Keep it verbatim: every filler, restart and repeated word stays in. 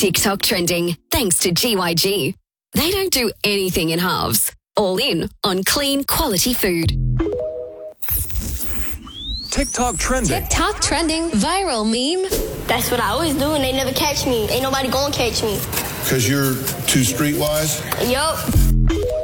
TikTok trending thanks to G Y G. They don't do anything in halves. All in on clean, quality food. TikTok trending. TikTok trending viral meme. That's what I always do and they never catch me. Ain't nobody gonna catch me. Because you're too streetwise? Yup.